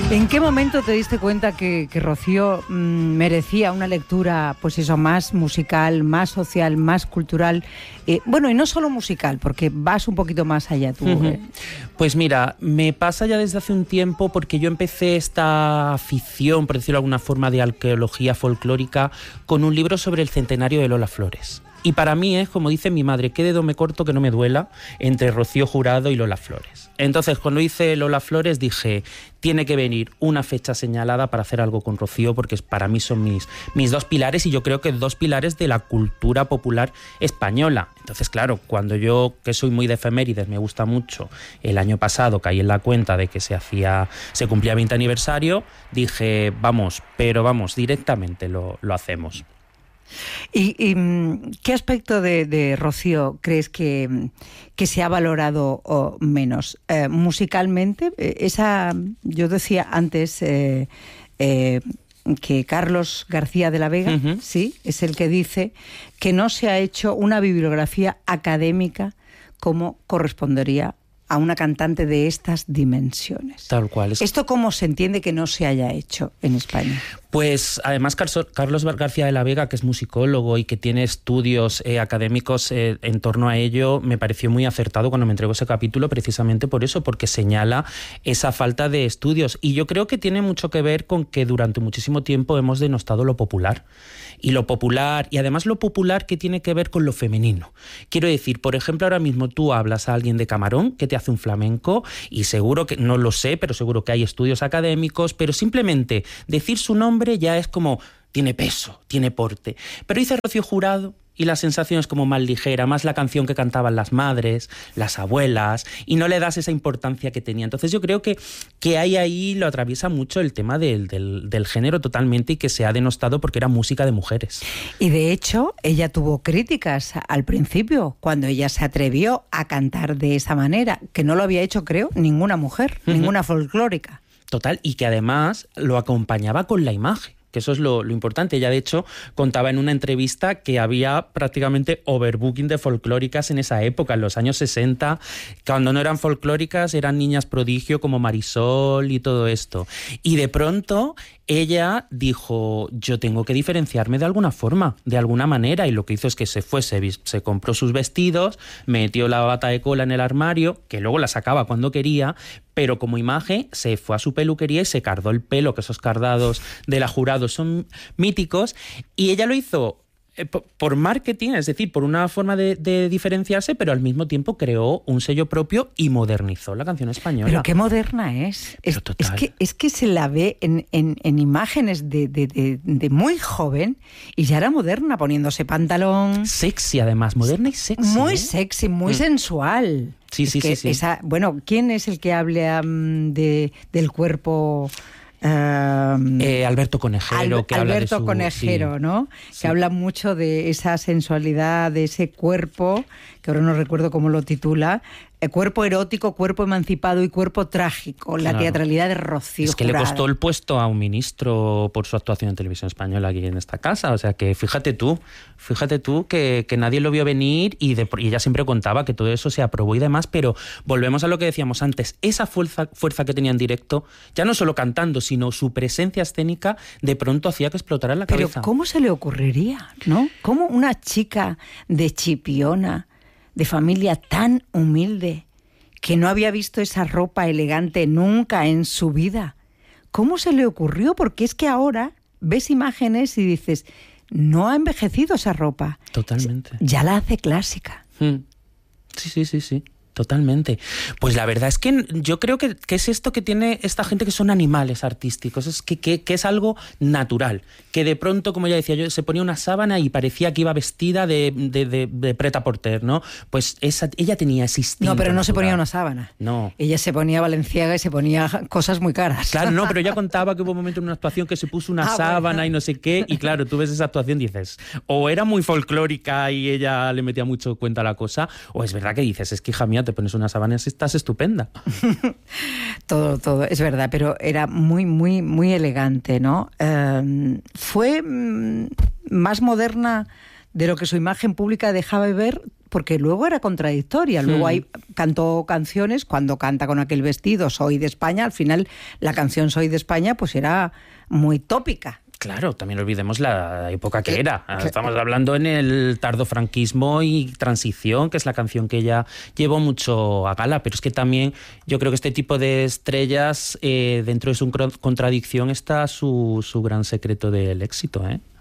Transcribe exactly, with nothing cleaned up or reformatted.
¿En qué momento te diste cuenta que, que Rocío mmm, merecía una lectura, pues eso, más musical, más social, más cultural? Eh, bueno, y no solo musical, porque vas un poquito más allá tú. Uh-huh. eh. Pues mira, me pasa ya desde hace un tiempo porque yo empecé esta afición, por decirlo de alguna forma, de arqueología folclórica con un libro sobre el centenario de Lola Flores. Y para mí es, como dice mi madre, qué dedo me corto que no me duela entre Rocío Jurado y Lola Flores. Entonces, cuando hice Lola Flores dije, tiene que venir una fecha señalada para hacer algo con Rocío, porque para mí son mis, mis dos pilares y yo creo que dos pilares de la cultura popular española. Entonces, claro, cuando yo, que soy muy de efemérides, me gusta mucho, el año pasado caí en la cuenta de que se hacía, se cumplía veinte aniversario, dije, vamos, pero vamos, directamente lo, lo hacemos. ¿Y, y qué aspecto de, de Rocío crees que, que se ha valorado o menos? Eh, musicalmente, esa, yo decía antes eh, eh, que Carlos García de la Vega, uh-huh. sí, es el que dice que no se ha hecho una bibliografía académica como correspondería a una cantante de estas dimensiones. Tal cual. Es... ¿Esto cómo se entiende que no se haya hecho en España? Pues además Carlos García de la Vega, que es musicólogo y que tiene estudios eh, académicos eh, en torno a ello, me pareció muy acertado cuando me entregó ese capítulo, precisamente por eso, porque señala esa falta de estudios. Y yo creo que tiene mucho que ver con que durante muchísimo tiempo hemos denostado lo popular. Y lo popular, y además lo popular que tiene que ver con lo femenino. Quiero decir, por ejemplo, ahora mismo tú hablas a alguien de Camarón que te hace un flamenco y seguro que, no lo sé, pero seguro que hay estudios académicos, pero simplemente decir su nombre ya es como, tiene peso, tiene porte. Pero dice Rocío Jurado y la sensación es como más ligera, más la canción que cantaban las madres, las abuelas, y no le das esa importancia que tenía. Entonces yo creo que, que hay ahí, lo atraviesa mucho el tema del, del, del género totalmente y que se ha denostado porque era música de mujeres. Y de hecho, ella tuvo críticas al principio, cuando ella se atrevió a cantar de esa manera, que no lo había hecho, creo, ninguna mujer, uh-huh. ninguna folclórica. Total, y que además lo acompañaba con la imagen. Que eso es lo, lo importante. Ella, de hecho, contaba en una entrevista que había prácticamente overbooking de folclóricas en esa época, en los años sesenta. Cuando no eran folclóricas, eran niñas prodigio como Marisol y todo esto. Y de pronto ella dijo, yo tengo que diferenciarme de alguna forma, de alguna manera, y lo que hizo es que se fue, se, se compró sus vestidos, metió la bata de cola en el armario, que luego la sacaba cuando quería, pero como imagen se fue a su peluquería y se cardó el pelo, que esos cardados de la Jurado son míticos, y ella lo hizo por marketing, es decir, por una forma de, de diferenciarse, pero al mismo tiempo creó un sello propio y modernizó la canción española. Pero qué moderna es. Es, es, que, es que se la ve en, en, en imágenes de, de, de, de muy joven y ya era moderna, poniéndose pantalón. Sexy, además, moderna y sexy. Muy ¿eh? sexy, muy mm. sensual. Sí, es sí, que sí, sí. Esa, bueno, ¿quién es el que habla um, de, del cuerpo? Uh, eh, Alberto Conejero, Al, que Alberto habla de su, Conejero, sí, ¿no? Sí. Que habla mucho de esa sensualidad, de ese cuerpo, que ahora no recuerdo cómo lo titula, eh, cuerpo erótico, cuerpo emancipado y cuerpo trágico, la claro. teatralidad de Rocío Es que Jurado. Le costó el puesto a un ministro por su actuación en Televisión Española aquí en esta casa, o sea que fíjate tú, fíjate tú que, que nadie lo vio venir y, de, y ella siempre contaba que todo eso se aprobó y demás, pero volvemos a lo que decíamos antes, esa fuerza, fuerza que tenía en directo, ya no solo cantando, sino su presencia escénica, de pronto hacía que explotara en la cabeza. Pero ¿cómo se le ocurriría, no? ¿Cómo una chica de Chipiona, de familia tan humilde, que no había visto esa ropa elegante nunca en su vida, cómo se le ocurrió? Porque es que ahora ves imágenes y dices, no ha envejecido esa ropa. Totalmente. Ya la hace clásica. Hmm. Sí, sí, sí, sí. Totalmente. Pues la verdad es que yo creo que, que es esto que tiene esta gente, que son animales artísticos, es que, que, que es algo natural, que de pronto, como ya decía yo, se ponía una sábana y parecía que iba vestida de, de, de, de prêt-à-porter, ¿no? Pues esa, ella tenía ese instinto. No, pero no natural. Se ponía una sábana. No. Ella se ponía Balenciaga y se ponía cosas muy caras. Claro, no, pero ella contaba que hubo un momento en una actuación que se puso una ah, sábana bueno. y no sé qué, y claro, tú ves esa actuación y dices, o era muy folclórica y ella le metía mucho cuenta a la cosa, o es verdad que dices, es que hija mía, te pones una sábana y estás estupenda. todo, todo, es verdad, pero era muy, muy, muy elegante, ¿no? Eh, fue mm, más moderna de lo que su imagen pública dejaba ver, porque luego era contradictoria. Luego Hmm. hay, cantó canciones, cuando canta con aquel vestido, Soy de España, al final la canción Soy de España pues era muy tópica. Claro, también olvidemos la época que Eh, era. que- Estamos hablando en el tardofranquismo y transición, que es la canción que ella llevó mucho a gala, pero es que también yo creo que este tipo de estrellas, eh, dentro de su cro- contradicción está su, su gran secreto del éxito, ¿eh?